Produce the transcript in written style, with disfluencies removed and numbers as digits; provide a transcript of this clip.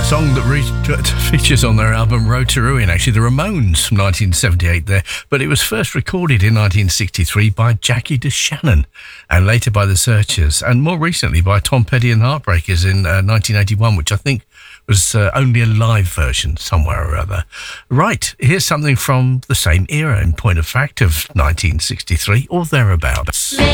Song that features on their album Road to Ruin, actually, the Ramones from 1978 there, but it was first recorded in 1963 by Jackie DeShannon and later by The Searchers, and more recently by Tom Petty and Heartbreakers in 1981, which I think was only a live version somewhere or other. Right, here's something from the same era, in point of fact, of 1963 or thereabouts.